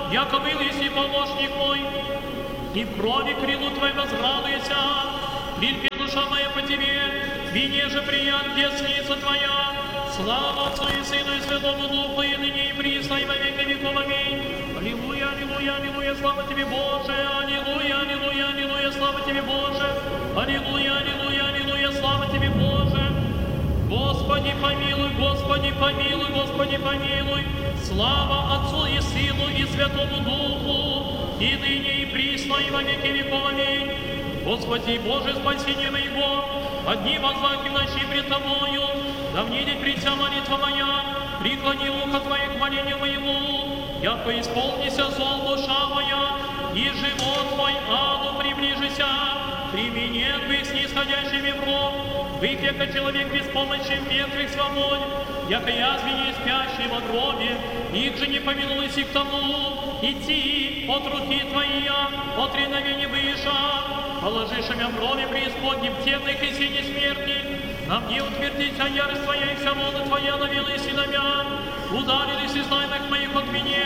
яко был еси помощник мой, и в крови крилу Твой возрадуйся, прильпе душа моя по Тебе, вине же прият десница Твоя. Слава Отцу и Сыну и Святому Духу, и ныне и присно, и во веки веков. Аминь. Аллилуйя, аллилуйя, аллилуйя, слава Тебе, Боже. Аллилуйя, аллилуйя, аллилуйя, слава Тебе, Боже. Аллилуйя, аллилуйя, аллилуйя, слава Тебе, Боже. Господи, помилуй, Господи, помилуй, Господи, помилуй. Слава Отцу и Сыну и Святому Духу, и ныне и присно, и во веки веков. Аминь. Господи, Боже, спасение моего, одни воззвать в ночи пред Тобою, да внидеть придся молитва моя, преклони ухо Твое к молению моему, яко исполнися зол душа моя, и живот мой аду приближися, прими нет бы снисходящими в ров, выпека человек без помощи мертвых свободь, яко язвени спящий во гробе, их же не помянулись и к тому, идти от руки Твоя, от реновения выша, положишь меня в гробе преисподнем темных и синих смерти, на мне утвердится ярость Твоя, и вся волна Твоя навелась и намя, ударились из знаймых моих от меня.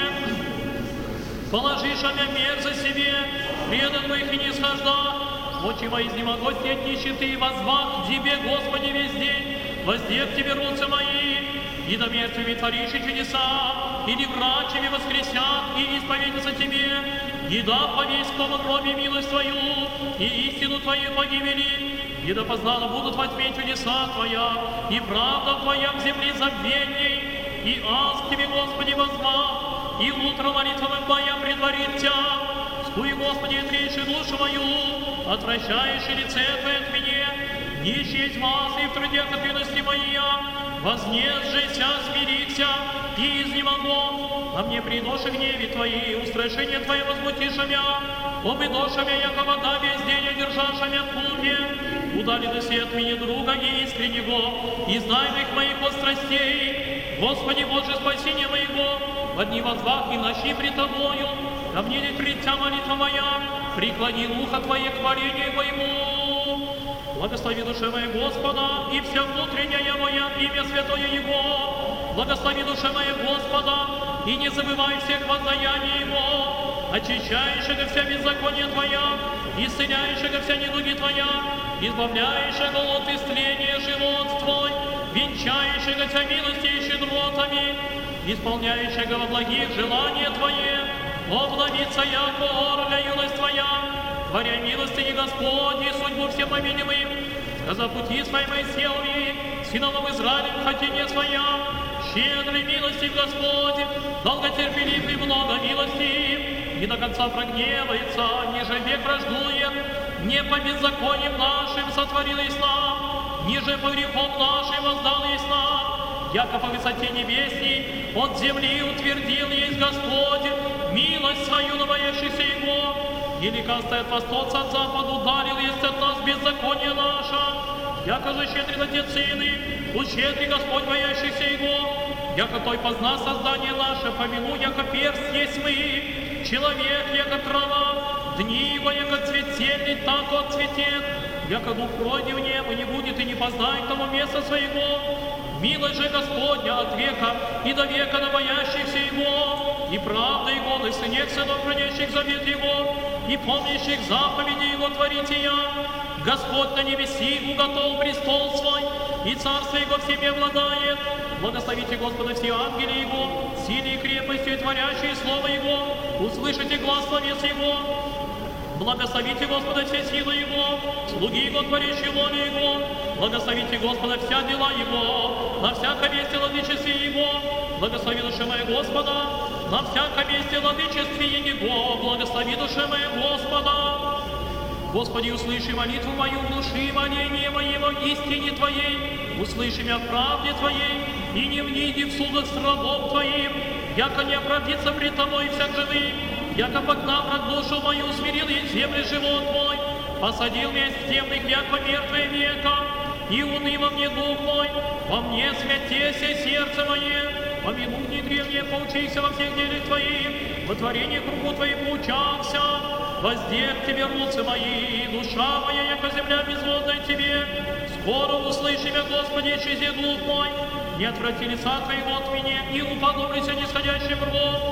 Положишь меня мерзость себе, предан моих и не схожда, очи во изнемогости от нищеты, возвах к Тебе, Господи, весь день, воздев к Тебе руцы мои, и до мертвыми творишь чудеса, или врачами воскресят, и исповедятся Тебе, и да повесь в том гробе милость Твою, и истину Твою погибели, и да познала будут во тьме чудеса Твоя, и правда Твоя в земле забвений, и аз к Тебе, Господи, возвах, и утро молитвовым моя предварит Тя. Скуй, Господи, отречи душу мою, отвращаешь лице Твое от меня, не честь вас и в труде копилости моя, вознесжися, смирися, и изнемогу, а мне придоши гневи Твои, устрашение Твое возмутиша мя, обидоша мя, яко вода весь день одержаша мя в путе, удалилась от меня друга и искреннего, из дайных моих от страстей. Господи, Боже, спасение моего, в дни возвах и ночи пред Тобою, ко мне не придя молитва моя, преклони ухо Твое к молению моему. Благослови душе моя Господа, и вся внутренняя моя имя святое Его. Благослови душе моя Господа, и не забывай всех воздаяний Его, очищающего вся беззаконие Твоя, исцеляющего вся недуги Твоя, избавляющего от истления живот Твой, венчающего вся милости и щедротами, исполняющего во благих желания Твое, обновится яко орля юность Твоя, творя милостыни Господни, судьбу всем поминимым, сказав пути своей Моисееве, сыновом Израилем хотение своя, щедрый милостив Господь, долготерпелив и много милости, и до конца прогневается, ниже век враждует, не по беззакониям нашим сотворил и нам, ниже по грехам нашим воздал и нам, яко по высоте небесней от земли утвердил есть Господь милость свою на боящихся Его, и лекастая от востока от запада ударил есть от нас беззаконие наше, яко же щедрит Отец Сыны, ущедрый Господь боящихся Его, яко Той позна создание наше, помяну, яко перст есть мы, человек, яко трава, дни его, яко цветели, так отцветет, яко дух пройди в небо не будет и не познает тому места своего. Милость же Господня от века и до века на боящихся Его, и правда Его на сынах сынов, хранящих завет Его, и помнящих заповеди Его творития. Господь на небеси уготовил престол свой, и царство Его в себе обладает. Благословите Господа все ангели Его, силой и крепостью, творящие Слово Его, услышите глас словес Его. Благословите Господа все силы Его, слуги Его, творящие волю Его. Благословите Господа вся дела Его, на всяком месте владычестве Его. Благослови душе моя Господа, на всяком месте владычестве Его. Благослови душе моя Господа. Господи, услыши молитву мою, внуши моление моего истине Твоей, услыши меня в правде Твоей, и не вниди в судах с рабом Твоим, яко не оправдится пред Тобой всяк живых, яко погнав от душу мою, смирил и земли живот мой, посадил меня в темных, яко мертвое века, и уныло мне дух мой, во мне смятеся сердце мое, помянуй древнее, поучися во всех делах Твоих, во творениях руку Твоей поучался, воздех Тебе руцы мои, душа моя, яко земля безводная Тебе, скоро услыши меня, Господи, чизи дух мой, не отврати лица Твоего от меня, и уподоблюся нисходящим рвом.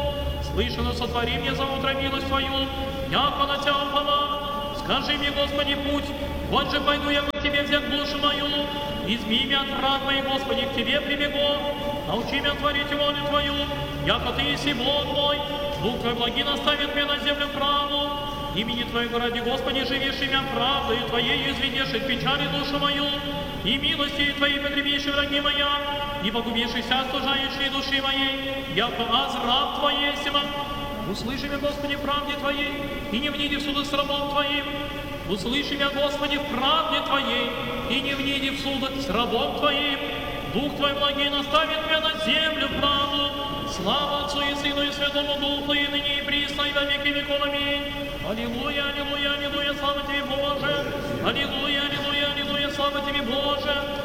Слышно, сотвори мне за утро милость Твою, яко на Тя упова. Скажи мне, Господи, путь, вот же пойду я к Тебе взять душу мою. Изми меня от враг моих, Господи, к Тебе прибегу. Научи меня творить волю Твою, яко Ты еси Бог мой. Дух Твой благи наставит меня на землю праву. Имени Твоего ради, Господи, живешь имя правдою Твоею, изведешь от печали душу мою. И милостью Твоей потребишь враги моя, и погубившийся остужающей души моей, яко аз раб Твой есима. Услыши меня, Господи, в правде Твоей, и не вниди в суды с рабом Твоим. Услыши меня, Господи, в правде Твоей, и не вниди в суды с рабом Твоим. Дух Твой благий наставит меня на землю правду. Слава Отцу и Сыну и Святому Духу, и ныне и присно, и во веки веков. Аминь. Аллилуйя, аллилуйя, аллилуйя, слава Тебе, Боже. Аллилуйя, аллилуйя, аллилуйя, слава Тебе, Боже.